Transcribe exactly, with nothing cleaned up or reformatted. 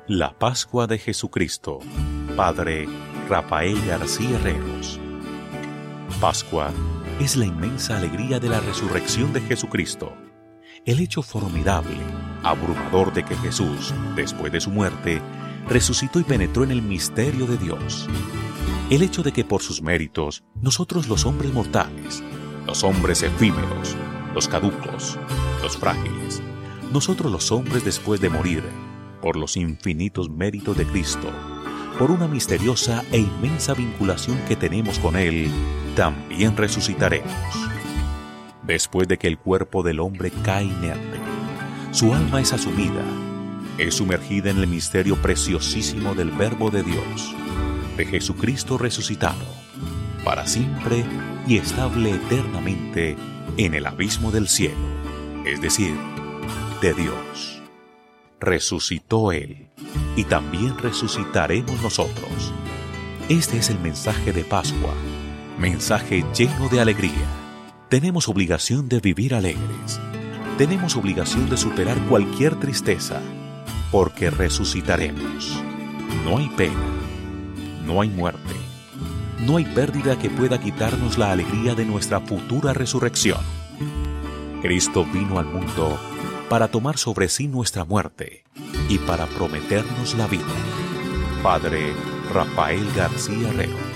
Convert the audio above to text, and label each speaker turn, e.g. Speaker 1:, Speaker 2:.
Speaker 1: La Pascua de Jesucristo. Padre Rafael García Herreros. Pascua es la inmensa alegría de la resurrección de Jesucristo. El hecho formidable, abrumador de que Jesús, después de su muerte, resucitó y penetró en el misterio de Dios. El hecho de que por sus méritos, nosotros los hombres mortales, los hombres efímeros, los caducos, los frágiles, nosotros los hombres después de morir, por los infinitos méritos de Cristo, por una misteriosa e inmensa vinculación que tenemos con Él, también resucitaremos. Después de que el cuerpo del hombre cae inerte, su alma es asumida, es sumergida en el misterio preciosísimo del Verbo de Dios, de Jesucristo resucitado, para siempre y estable eternamente en el abismo del cielo, es decir, de Dios. Resucitó Él, y también resucitaremos nosotros. Este es el mensaje de Pascua, mensaje lleno de alegría. Tenemos obligación de vivir alegres. Tenemos obligación de superar cualquier tristeza, porque resucitaremos. No hay pena, no hay muerte, no hay pérdida que pueda quitarnos la alegría de nuestra futura resurrección. Cristo vino al mundo para tomar sobre sí nuestra muerte y para prometernos la vida. Padre Rafael García Herreros.